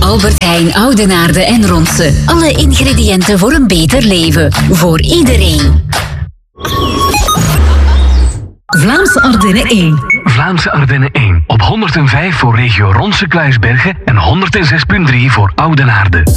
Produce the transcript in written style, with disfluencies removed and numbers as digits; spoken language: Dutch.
Albert Heijn, Oudenaarde en Ronse. Alle ingrediënten voor een beter leven. Voor iedereen. Vlaamse Ardennen 1. Vlaamse Ardennen 1. Op 105 voor regio Ronse-Kluisbergen en 106.3 voor Oudenaarde.